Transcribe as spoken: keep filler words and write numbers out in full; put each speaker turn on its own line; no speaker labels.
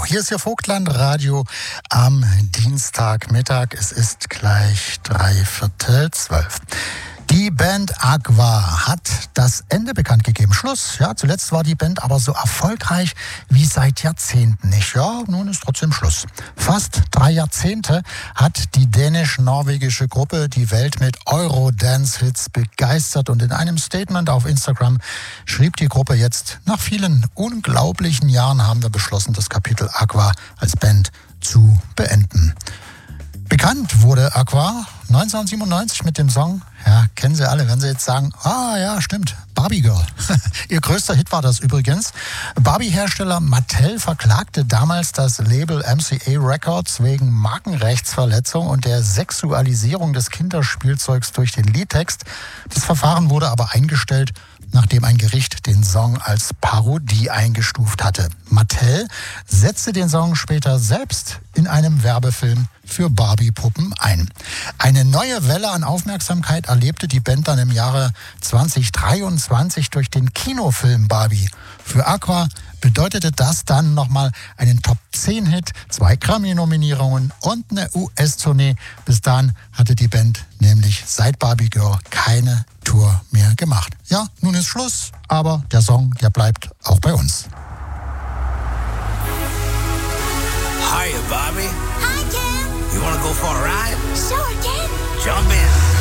Hier ist Ihr Vogtland-Radio am Dienstagmittag. Es ist gleich drei Viertel zwölf. Die Band Aqua hat das Ende bekannt gegeben. Schluss. Ja, zuletzt war die Band aber so erfolgreich wie seit Jahrzehnten nicht. Ja, nun ist trotzdem Schluss. Fast drei Jahrzehnte hat die dänisch-norwegische Gruppe die Welt mit Eurodance-Hits begeistert und in einem Statement auf Instagram schrieb die Gruppe jetzt: Nach vielen unglaublichen Jahren haben wir beschlossen, das Kapitel Aqua als Band zu beenden. Bekannt wurde Aqua neunzehnhundertsiebenundneunzig mit dem Song, ja, kennen Sie alle, wenn Sie jetzt sagen, ah ja, stimmt, Barbie Girl. Ihr größter Hit war das übrigens. Barbie-Hersteller Mattel verklagte damals das Label M C A Records wegen Markenrechtsverletzung und der Sexualisierung des Kinderspielzeugs durch den Liedtext. Das Verfahren wurde aber eingestellt, nachdem ein Gericht den Song als Parodie eingestuft hatte. Mattel setzte den Song später selbst in einem Werbefilm für Barbie-Puppen ein. Eine neue Welle an Aufmerksamkeit erlebte die Band dann im Jahre zweitausenddreiundzwanzig durch den Kinofilm Barbie. Für Aqua bedeutete das dann nochmal einen Top zehn Hit, zwei Grammy-Nominierungen und eine U S-Tournee. Bis dahin hatte die Band nämlich seit Barbie Girl keine Tour mehr gemacht. Ja, nun ist Schluss, aber der Song, der bleibt auch bei uns.
Hiya, Bobby.
Hi, Ken.
You wanna go for a ride?
Sure, Ken.
Jump in.